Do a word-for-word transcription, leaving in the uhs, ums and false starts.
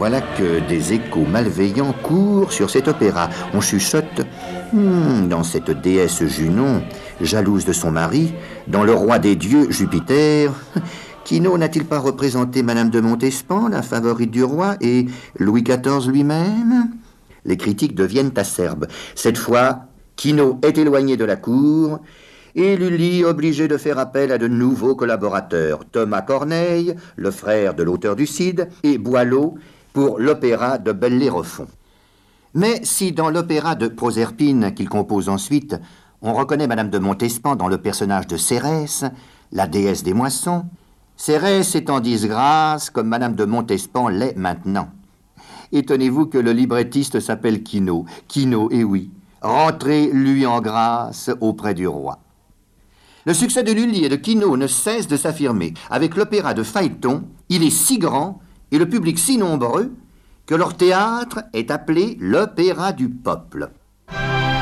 voilà que des échos malveillants courent sur cet opéra. On chuchote hmm, dans cette déesse Junon, jalouse de son mari, dans le roi des dieux, Jupiter. Quinault n'a-t-il pas représenté Madame de Montespan, la favorite du roi, et Louis quatorze lui-même? Les critiques deviennent acerbes. Cette fois, Quinault est éloigné de la cour et Lully obligé de faire appel à de nouveaux collaborateurs, Thomas Corneille, le frère de l'auteur du Cid, et Boileau pour l'opéra de Bellérophon. Mais si dans l'opéra de Proserpine qu'il compose ensuite, on reconnaît Madame de Montespan dans le personnage de Cérès, la déesse des moissons, Cérès est en disgrâce comme Madame de Montespan l'est maintenant. Étonnez-vous que le librettiste s'appelle Quinault. Quinault, eh oui, rentrez lui en grâce auprès du roi. Le succès de Lully et de Quinault ne cesse de s'affirmer. Avec l'opéra de Phaéton, il est si grand et le public si nombreux que leur théâtre est appelé l'opéra du peuple.